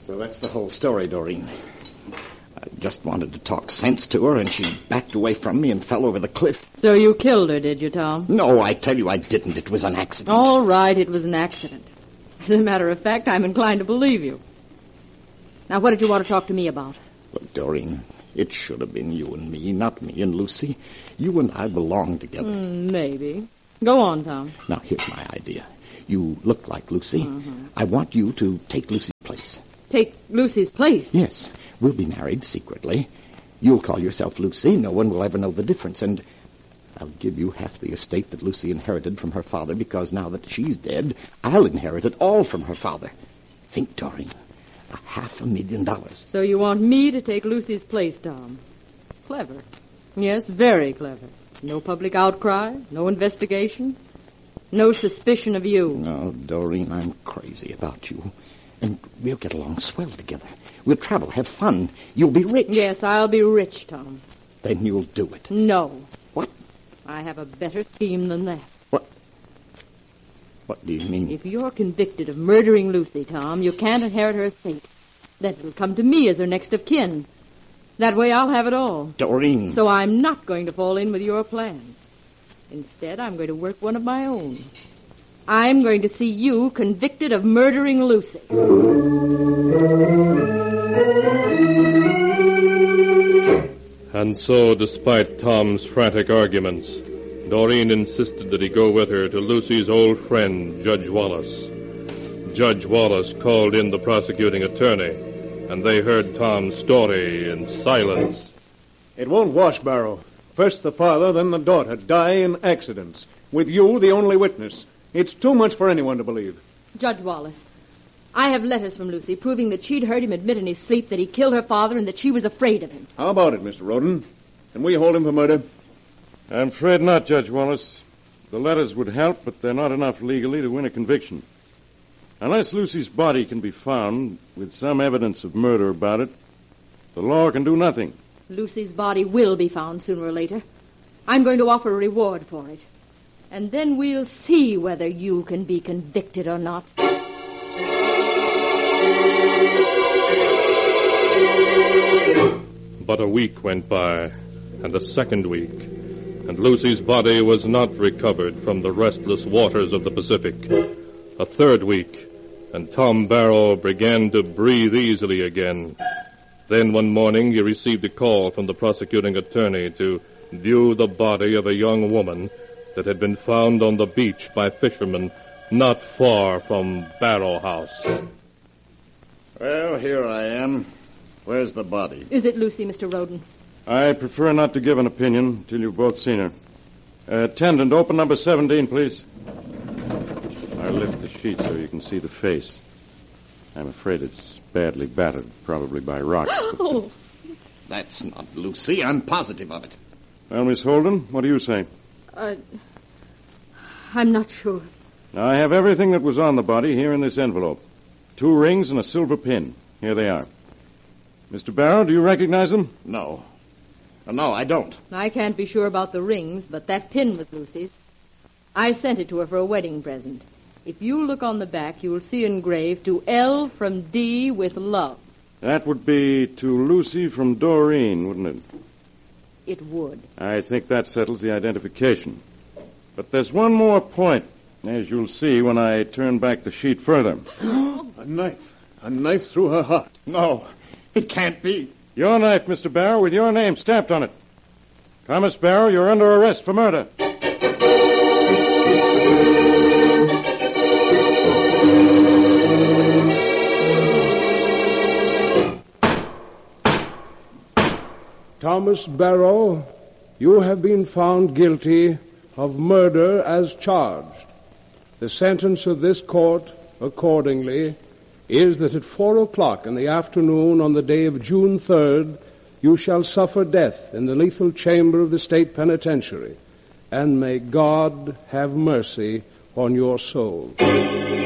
So that's the whole story, Doreen. I just wanted to talk sense to her, and she backed away from me and fell over the cliff. So you killed her, did you, Tom? No, I tell you I didn't. It was an accident. All right, it was an accident. As a matter of fact, I'm inclined to believe you. Now, what did you want to talk to me about? Look, Doreen, it should have been you and me, not me and Lucy. You and I belong together. Maybe. Go on, Tom. Now, here's my idea. You look like Lucy. Mm-hmm. I want you to take Lucy's place. Take Lucy's place? Yes. We'll be married secretly. You'll call yourself Lucy. No one will ever know the difference. And I'll give you half the estate that Lucy inherited from her father, because now that she's dead, I'll inherit it all from her father. Think, Doreen. $500,000. So you want me to take Lucy's place, Tom? Clever. Yes, very clever. No public outcry, no investigation, no suspicion of you. No, Doreen, I'm crazy about you. And we'll get along swell together. We'll travel, have fun. You'll be rich. Yes, I'll be rich, Tom. Then you'll do it. No. What? I have a better scheme than that. What do you mean? If you're convicted of murdering Lucy, Tom, you can't inherit her estate. Then it'll come to me as her next of kin. That way I'll have it all. Doreen. So I'm not going to fall in with your plan. Instead, I'm going to work one of my own. I'm going to see you convicted of murdering Lucy. And so, despite Tom's frantic arguments, Doreen insisted that he go with her to Lucy's old friend, Judge Wallace. Judge Wallace called in the prosecuting attorney, and they heard Tom's story in silence. It won't wash, Barrow. First the father, then the daughter die in accidents, with you the only witness. It's too much for anyone to believe. Judge Wallace, I have letters from Lucy proving that she'd heard him admit in his sleep that he killed her father and that she was afraid of him. How about it, Mr. Roden? Can we hold him for murder? I'm afraid not, Judge Wallace. The letters would help, but they're not enough legally to win a conviction. Unless Lucy's body can be found with some evidence of murder about it, the law can do nothing. Lucy's body will be found sooner or later. I'm going to offer a reward for it. And then we'll see whether you can be convicted or not. But a week went by, and a second week, and Lucy's body was not recovered from the restless waters of the Pacific. A third week, and Tom Barrow began to breathe easily again. Then one morning he received a call from the prosecuting attorney to view the body of a young woman that had been found on the beach by fishermen not far from Barrow House. Well, here I am. Where's the body? Is it Lucy, Mr. Roden? I prefer not to give an opinion till you've both seen her. Attendant, open number 17, please. I'll lift the sheet so you can see the face. I'm afraid it's badly battered, probably by rocks. Oh. That's not Lucy. I'm positive of it. Well, Miss Holden, what do you say? I'm not sure. Now, I have everything that was on the body here in this envelope. 2 rings and a silver pin. Here they are. Mr. Barrow, do you recognize them? No. No, I don't. I can't be sure about the rings, but that pin was Lucy's. I sent it to her for a wedding present. If you look on the back, you will see engraved, "To L from D with love." That would be to Lucy from Doreen, wouldn't it? It would. I think that settles the identification. But there's one more point, as you'll see when I turn back the sheet further. A knife. A knife through her heart. No, it can't be. Your knife, Mr. Barrow, with your name stamped on it. Thomas Barrow, you're under arrest for murder. Thomas Barrow, you have been found guilty of murder as charged. The sentence of this court, accordingly, is that at 4:00 in the afternoon on the day of June 3rd, you shall suffer death in the lethal chamber of the state penitentiary, and may God have mercy on your soul.